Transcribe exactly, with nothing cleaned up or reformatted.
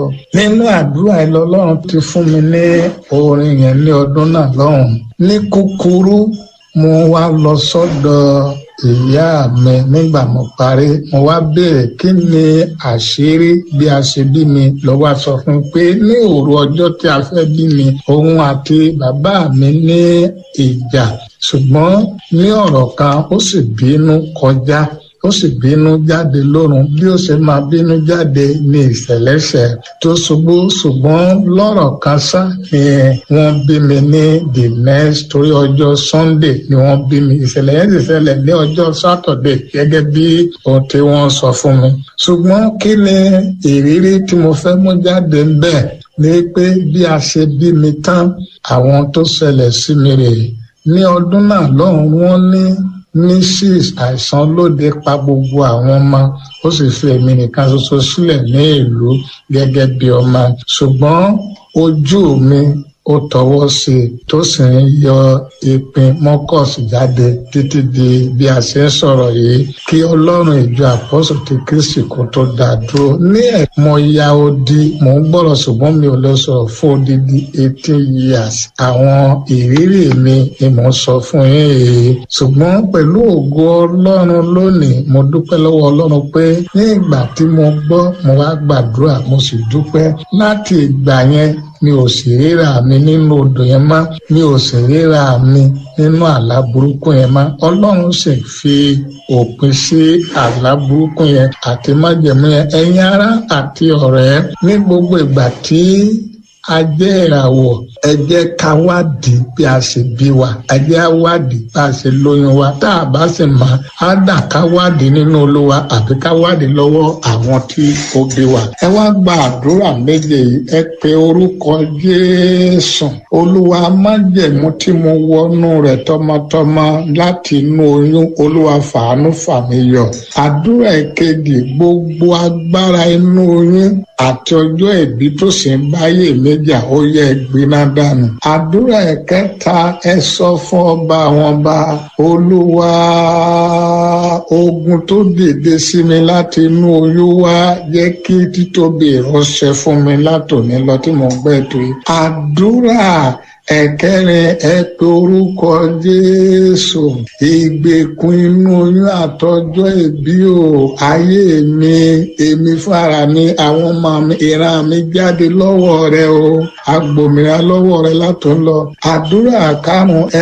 nínú àdúrà ẹ lọ́lọ́run ti fún mi ní orin yẹn ní ọdún náà lọ́hùn. Ní kúkúrú mo wá lọ sọ́dọ̀ ìyá mi nígbà mo parí, mo wá béèrè kí ni àṣírí bí a ṣe bí mi. Ló wá sọ fún mi pé ní òru ọjọ́ tí a fẹ́ bí mi, òun àti bàbá mi ní ìjà, ṣùgbọ́n ní ọ̀rọ̀ kan ó sì bínú kọjá, ó sì bínú jáde lórun. Bí ó ṣe máa bínú jáde ní ìṣẹ̀lẹ̀ṣẹ̀ tó ṣubú, ṣùgbọ́n lọ́rọ̀ kan ṣá ni wọ́n bí mi ní the next, torí ọjọ́ Sunday ni wọ́n bí mi. Ìṣẹ̀lẹ̀ yẹn sì ṣẹlẹ̀ ní ọjọ́ Saturday gẹ́gẹ́ bí ohun tí wọ́n sọ fún mi. Ṣùgbọ́n kí ni ìrírí tí mo fẹ́ mú jáde ń bẹ̀ ni pé bí a ṣe bí mi tán, àwọn tó ṣẹlẹ̀ sí mi rèé. Ní ọdún náà lọ́hùn wọ́n ní measles, àìsàn lóde pa gbogbo àwọn ọmọ, ó sì fi èmi nìkan ṣoṣo sílẹ̀ ní ìlú gẹ́gẹ́ bí ọmọ. Ṣùgbọ́n ojú mi ó tọwọ́ sí i tó sì ń yọ ìpín mucus jáde títí di bí a ṣe ń sọ̀rọ̀ yìí, kí Ọlọ́run ìjọ Àpọ́sítélì ti Kristi kó tó dá dúró. Ní ẹ̀ mo ya odi, mò ń gbọ́rọ̀ ṣùgbọ́n mi ò lè sọ̀rọ̀ fún odidi eighteen years. Àwọn ìrírí mi ni mò ń sọ fún yín yìí. Ṣùgbọ́n pẹ̀lú ògo Ọlọ́run lónìí, mo dúpẹ́ lọ́wọ́ Ọlọ́run pé ní ìgbà tí mo gbọ́, mo wá gbàdúrà, mo sì dúpẹ́. Láti ìgbà yẹn mi ò sì ríra mi nínú odò yẹn mọ́, mi ò sì ríra mi nínú àlá burúkú yẹn mọ́. Ọlọ́run sì fi òpin sí àlá burúkú yẹn àti májẹ̀mú yẹn. Ẹ̀yin ará àti ọ̀rẹ́, ní gbogbo ìgbà tí a jẹ́ ìràwọ̀, ẹ jẹ́ ká wádìí bí a ṣe bí wa, ẹ jẹ́ á wádìí bá a ṣe lóyún wa. Tá a bá sì mọ̀, á dà ká wádìí nínú Olúwa àbí ká wádìí lọ́wọ́ àwọn tí ó bí wa. Ẹ wá gba àdúrà méje yìí, ẹ pe orúkọ Jésù. Olúwa, májẹ̀mú tí mo wọnú rẹ̀ tọmọtọmọ láti inú oyún, Olúwa fàánú fà mí yọ. Àdúrà ìkejì, gbogbo agbára inú oyún àti ọjọ́ ìbí tó sì ń báyé méjà, ó yẹ gbiná dànù. Àdúrà ẹ̀kẹta, ẹ sọ fún ọba àwọn ọba, Olúwa, ogun tó dìde sí mi láti inú oyún wá, jẹ́ kí títóbi ìránṣẹ́ fún mi látòní lọ tí mo gbẹ́ tó yìí. Àdúrà ẹ̀kẹrin, ẹ pe orúkọ Jésù. Ìgbèkùn inú oyún àtọjọ́ ìbí o, ayé mi, èmi fúnra mi, àwọn ọmọ mi, ìran mi jáde lọ́wọ́ rẹ o, agbòmìnira lọ́wọ́ rẹ látòun lọ. Àdúrà karùn-ún,